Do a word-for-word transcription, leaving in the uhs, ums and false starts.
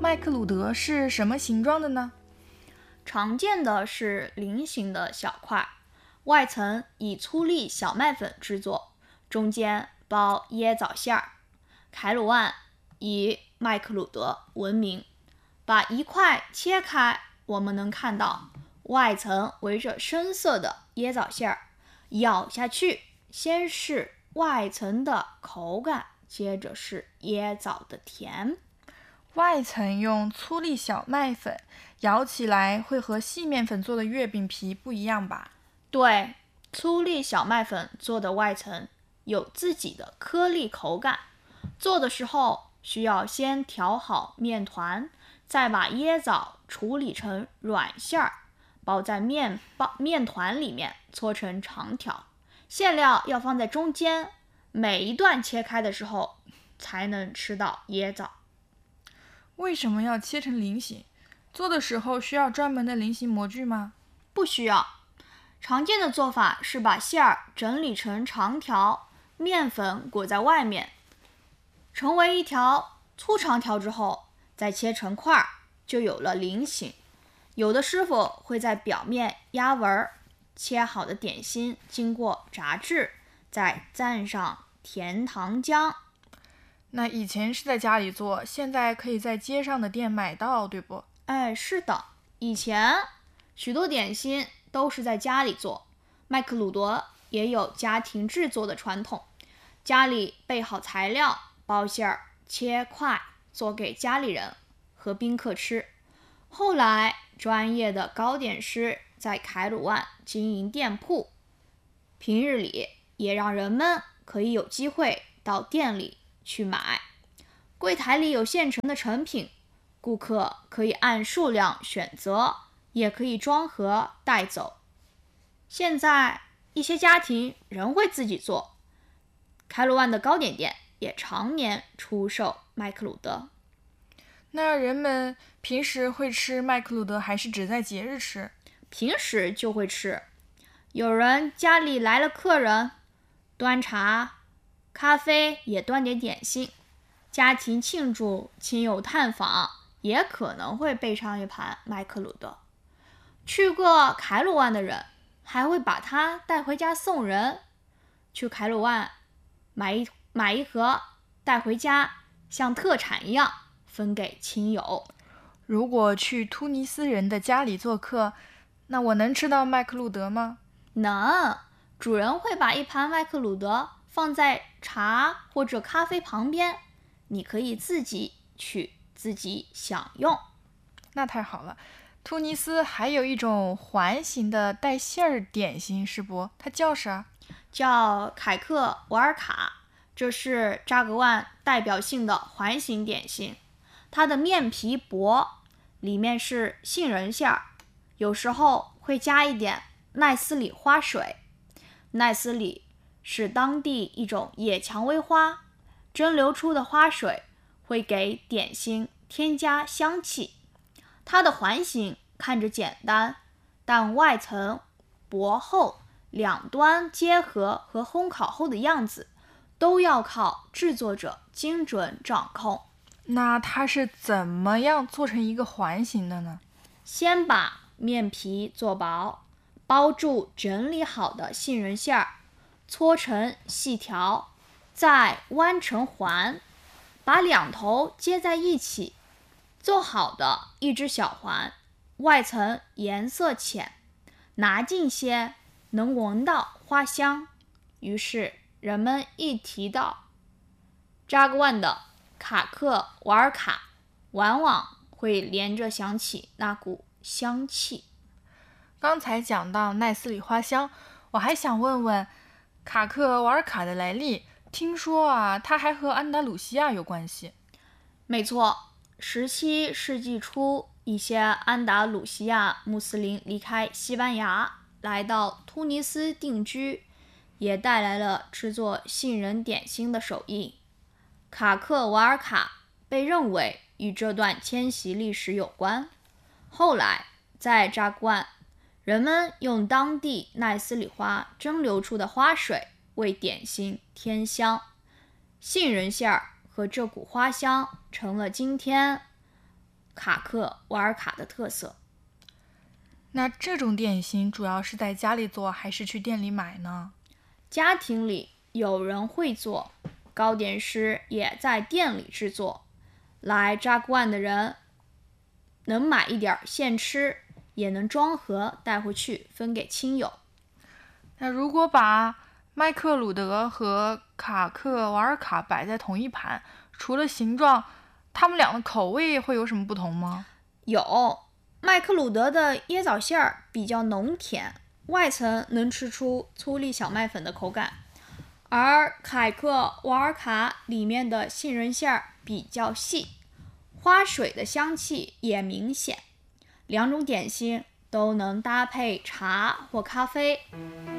麦克鲁德是什么形状的呢？ 常见的是菱形的小块，外层以粗粒小麦粉制作，中间包椰枣馅儿。凯鲁万以麦克鲁德闻名，把一块切开，我们能看到外层围着深色的椰枣馅儿，咬下去，先是外层的口感，接着是椰枣的甜。 外层用粗粒小麦粉，咬起来会和细面粉做的月饼皮不一样吧？ 对，粗粒小麦粉做的外层有自己的颗粒口感。做的时候需要先调好面团，再把椰枣处理成软馅儿，包在面包面团里面，搓成长条。馅料要放在中间，每一段切开的时候才能吃到椰枣。 为什么要切成菱形？做的时候需要专门的菱形模具吗？ 不需要。常见的做法是把馅儿整理成长条，面粉裹在外面，成为一条粗长条之后，再切成块，就有了菱形。有的师傅会在表面压纹，切好的点心经过炸制，再蘸上甜糖浆。 那以前是在家里做，现在可以在街上的店买到，对不？ 哎，是的，以前许多点心都是在家里做，麦克鲁德也有家庭制作的传统。家里备好材料，包馅儿，切块，做给家里人和宾客吃。后来，专业的糕点师在凯鲁万经营店铺，平日里也让人们可以有机会到店里去买。柜台里有现成的成品，顾客可以按数量选择，也可以装盒带走。现在一些家庭仍会自己做，凯鲁万的糕点店也常年出售麦克鲁德。 那人们平时会吃麦克鲁德，还是只在节日吃？ 平时就会吃。有人家里来了客人，端茶、咖啡，也端点点心。家庭庆祝、亲友探访，也可能会备上一盘麦克鲁德。去过凯鲁万的人还会把它带回家送人。去凯鲁万买一买一盒带回家，像特产一样分给亲友。 如果去突尼斯人的家里做客，那我能吃到麦克鲁德吗？ 能，主人会把一盘麦克鲁德放在茶或者咖啡旁边，你可以自己取，自己享用。 那太好了。突尼斯还有一种环形的带馅儿点心，是不？它叫啥？ 叫凯克瓦尔卡，这是扎格万代表性的环形点心。它的面皮薄，里面是杏仁馅儿，有时候会加一点奈斯里花水。奈斯里是当地一种野蔷薇花，蒸馏出的花水会给点心添加香气。它的环形看着简单，但外层薄厚，两端结合和烘烤后的样子都要靠制作者精准掌控。 那它是怎么样做成一个环形的呢？ 先把面皮做薄，包住整理好的杏仁馅儿，搓成细条，再弯成环，把两头接在一起。做好的一只小环，外层颜色浅，拿近些能闻到花香。于是人们一提到扎格万的卡克瓦尔卡，往往会连着想起那股香气。 刚才讲到奈斯里花香，我还想问问卡克瓦尔卡的来历。听说啊，它还和安达鲁西亚有关系。 没错，十七世纪初，一些安达鲁西亚穆斯林离开西班牙，来到突尼斯定居，也带来了制作杏仁点心的手艺。卡克瓦尔卡被认为与这段迁徙历史有关。后来，在扎格万，人们用当地奈斯里花蒸馏出的花水为点心添香，杏仁馅儿和这股花香成了今天卡克瓦尔卡的特色。 那这种点心主要是在家里做，还是去店里买呢？ 家庭里有人会做，糕点师也在店里制作。来扎古万的人能买一点现吃，也能装盒带回去分给亲友。 那如果把麦克鲁德和卡克瓦尔卡摆在同一盘，除了形状，它们俩的口味会有什么不同吗？ 有，麦克鲁德的椰枣馅儿比较浓甜，外层能吃出粗粒小麦粉的口感，而凯克瓦尔卡里面的杏仁馅儿比较细，花水的香气也明显。两种点心都能搭配茶或咖啡，